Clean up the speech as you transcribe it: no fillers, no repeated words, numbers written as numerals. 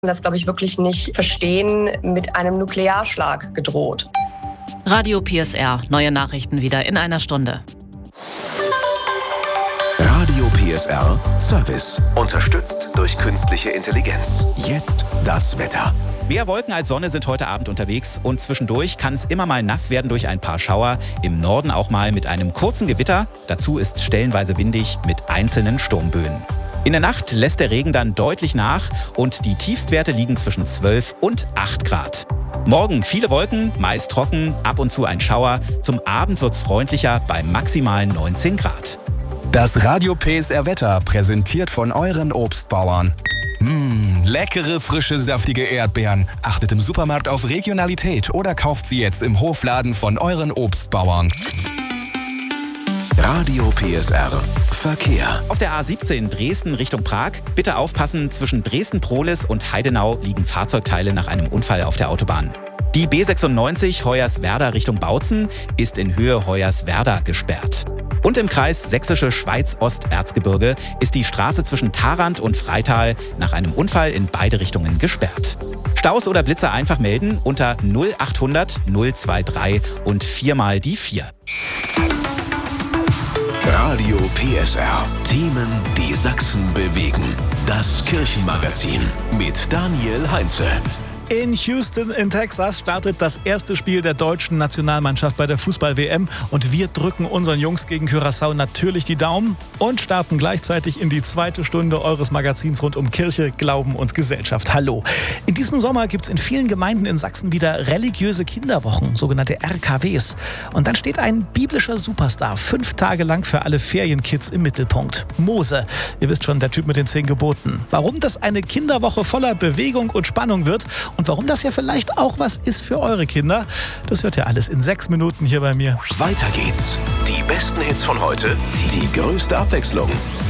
das, glaube ich, wirklich nicht verstehen, mit einem Nuklearschlag gedroht. Radio PSR, neue Nachrichten wieder in einer Stunde. Radio PSR Service, unterstützt durch künstliche Intelligenz. Jetzt das Wetter. Mehr Wolken als Sonne sind heute Abend unterwegs und zwischendurch kann es immer mal nass werden durch ein paar Schauer. Im Norden auch mal mit einem kurzen Gewitter. Dazu ist stellenweise windig mit einzelnen Sturmböen. In der Nacht lässt der Regen dann deutlich nach und die Tiefstwerte liegen zwischen 12 und 8 Grad. Morgen viele Wolken, meist trocken, ab und zu ein Schauer. Zum Abend wird's freundlicher bei maximal 19 Grad. Das Radio PSR Wetter präsentiert von euren Obstbauern. Leckere, frische, saftige Erdbeeren. Achtet im Supermarkt auf Regionalität oder kauft sie jetzt im Hofladen von euren Obstbauern. Radio PSR Verkehr. Auf der A17 Dresden Richtung Prag. Bitte aufpassen, zwischen Dresden-Prohlis und Heidenau liegen Fahrzeugteile nach einem Unfall auf der Autobahn. Die B96 Hoyerswerda Richtung Bautzen ist in Höhe Hoyerswerda gesperrt. Und im Kreis Sächsische Schweiz-Ost-Erzgebirge ist die Straße zwischen Tharandt und Freital nach einem Unfall in beide Richtungen gesperrt. Staus oder Blitzer einfach melden unter 0800 023 und 4 mal die 4. Radio PSR. Themen, die Sachsen bewegen. Das Kirchenmagazin mit Daniel Heinze. In Houston in Texas startet das erste Spiel der deutschen Nationalmannschaft bei der Fußball-WM und wir drücken unseren Jungs gegen Curaçao natürlich die Daumen und starten gleichzeitig in die zweite Stunde eures Magazins rund um Kirche, Glauben und Gesellschaft. Hallo! In diesem Sommer gibt es in vielen Gemeinden in Sachsen wieder religiöse Kinderwochen, sogenannte RKWs. Und dann steht ein biblischer Superstar 5 Tage lang für alle Ferienkids im Mittelpunkt. Mose, ihr wisst schon, der Typ mit den 10 Geboten. Warum das eine Kinderwoche voller Bewegung und Spannung wird und warum das ja vielleicht auch was ist für eure Kinder, das hört ihr alles in 6 Minuten hier bei mir. Weiter geht's. Die besten Hits von heute, die größte Abwechslung.